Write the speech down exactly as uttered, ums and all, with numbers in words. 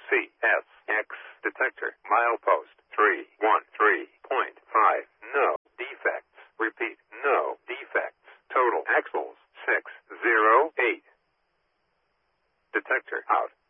C S X detector. Milepost three one three point five. No defects. Repeat, no defects. Total axles six zero eight. Detector out.